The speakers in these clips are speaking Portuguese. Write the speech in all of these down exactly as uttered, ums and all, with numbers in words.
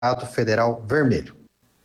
Federal Vermelho.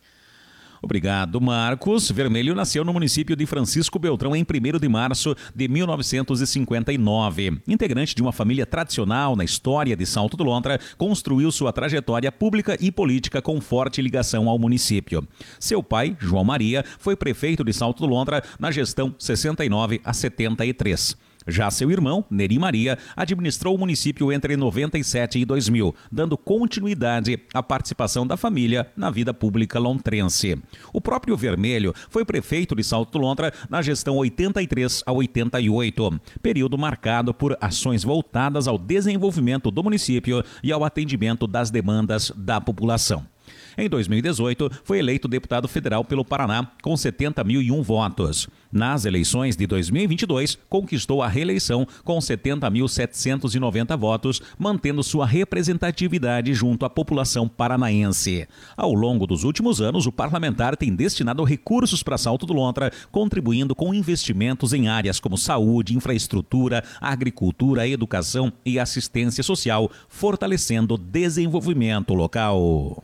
Obrigado, Marcos. Vermelho nasceu no município de Francisco Beltrão em primeiro de março de mil novecentos e cinquenta e nove. Integrante de uma família tradicional na história de Salto do Lontra, construiu sua trajetória pública e política com forte ligação ao município. Seu pai, João Maria, foi prefeito de Salto do Lontra na gestão sessenta e nove a setenta e três. Já seu irmão, Neri Maria, administrou o município entre noventa e sete e dois mil, dando continuidade à participação da família na vida pública lontrense. O próprio Vermelho foi prefeito de Salto do Lontra na gestão oitenta e três a oitenta e oito, período marcado por ações voltadas ao desenvolvimento do município e ao atendimento das demandas da população. Em dois mil e dezoito, foi eleito deputado federal pelo Paraná com setenta mil e um votos. Nas eleições de dois mil e vinte e dois, conquistou a reeleição com setenta mil setecentos e noventa votos, mantendo sua representatividade junto à população paranaense. Ao longo dos últimos anos, o parlamentar tem destinado recursos para Salto do Lontra, contribuindo com investimentos em áreas como saúde, infraestrutura, agricultura, educação e assistência social, fortalecendo o desenvolvimento local.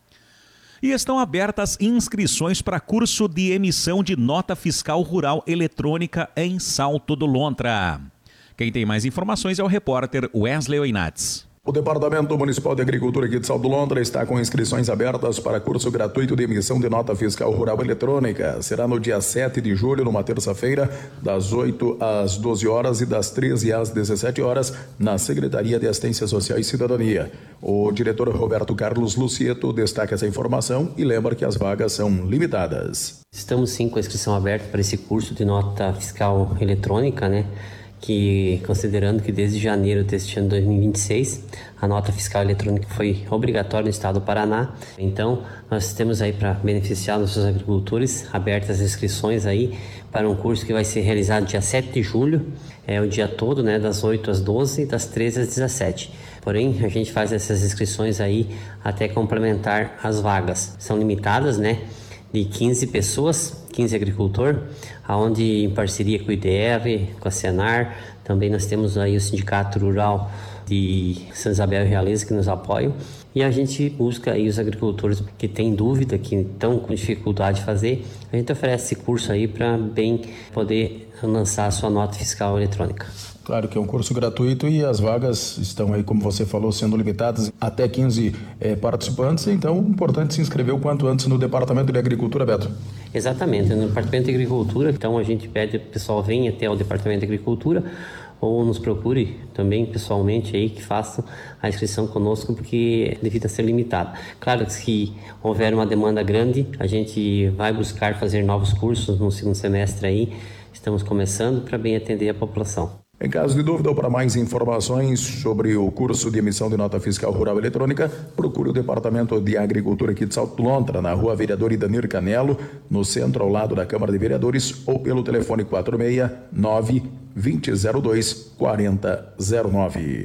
E estão abertas inscrições para curso de emissão de nota fiscal rural eletrônica em Salto do Lontra. Quem tem mais informações é o repórter Wesley Oinats. O Departamento Municipal de Agricultura aqui de Salto do Lontra está com inscrições abertas para curso gratuito de emissão de nota fiscal rural eletrônica. Será no dia sete de julho, numa terça-feira, das oito às doze horas e das treze às dezessete horas, na Secretaria de Assistência Social e Cidadania. O diretor Roberto Carlos Lucieto destaca essa informação e lembra que as vagas são limitadas. Estamos sim com a inscrição aberta para esse curso de nota fiscal eletrônica, né? Que, considerando que desde janeiro deste ano dois mil e vinte e seis, a nota fiscal eletrônica foi obrigatória no estado do Paraná. Então, nós temos aí para beneficiar nossos agricultores, abertas as inscrições aí para um curso que vai ser realizado dia sete de julho, é o dia todo, né, das oito às doze e das treze às dezessete. Porém, a gente faz essas inscrições aí até complementar as vagas. São limitadas, né, de quinze pessoas, quinze agricultores, onde em parceria com o I D R, com a Senar, também nós temos aí o Sindicato Rural de Santa Isabel e Realeza que nos apoiam, e a gente busca aí os agricultores que têm dúvida, que estão com dificuldade de fazer, a gente oferece esse curso aí para bem poder lançar a sua nota fiscal eletrônica. Claro que é um curso gratuito e as vagas estão aí, como você falou, sendo limitadas até quinze eh, participantes, então é importante se inscrever o quanto antes no Departamento de Agricultura, Beto. Exatamente, no Departamento de Agricultura, então a gente pede que o pessoal venha até o Departamento de Agricultura ou nos procure também pessoalmente aí, que façam a inscrição conosco, porque devido a ser limitada. Claro que se houver uma demanda grande, a gente vai buscar fazer novos cursos no segundo semestre aí, estamos começando para bem atender a população. Em caso de dúvida ou para mais informações sobre o curso de emissão de nota fiscal rural eletrônica, procure o Departamento de Agricultura aqui de Salto do Lontra, na rua Vereador Idanir Canelo, no centro ao lado da Câmara de Vereadores, ou pelo telefone quatro seis nove, dois zero dois, quatro zero zero nove.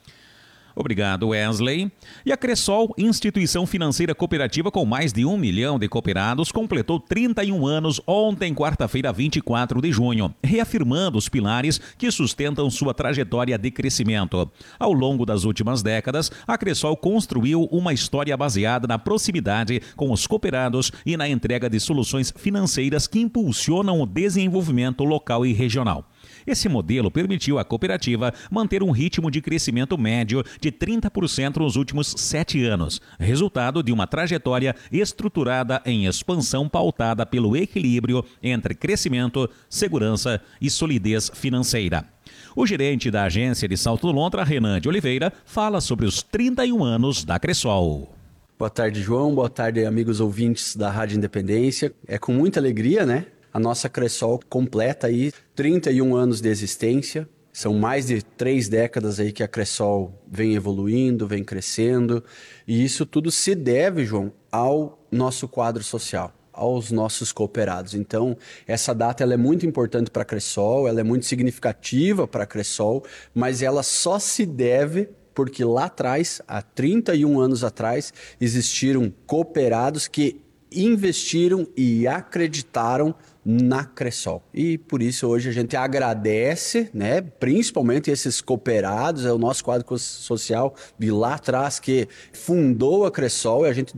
Obrigado, Wesley. E a Cressol, instituição financeira cooperativa com mais de um milhão de cooperados, completou trinta e um anos ontem, quarta-feira, vinte e quatro de junho, reafirmando os pilares que sustentam sua trajetória de crescimento. Ao longo das últimas décadas, a Cressol construiu uma história baseada na proximidade com os cooperados e na entrega de soluções financeiras que impulsionam o desenvolvimento local e regional. Esse modelo permitiu à cooperativa manter um ritmo de crescimento médio de trinta por cento nos últimos sete anos, resultado de uma trajetória estruturada em expansão pautada pelo equilíbrio entre crescimento, segurança e solidez financeira. O gerente da agência de Salto do Lontra, Renan de Oliveira, fala sobre os trinta e um anos da Cressol. Boa tarde, João. Boa tarde, amigos ouvintes da Rádio Independência. É com muita alegria, né? A nossa Cressol completa aí trinta e um anos de existência. São mais de três décadas aí que a Cressol vem evoluindo, vem crescendo. E isso tudo se deve, João, ao nosso quadro social, aos nossos cooperados. Então, essa data ela é muito importante para a Cressol, ela é muito significativa para a Cressol, mas ela só se deve porque lá atrás, há trinta e um anos atrás, existiram cooperados que investiram e acreditaram na Cressol. E por isso hoje a gente agradece, né, principalmente esses cooperados, é o nosso quadro social de lá atrás que fundou a Cressol e a gente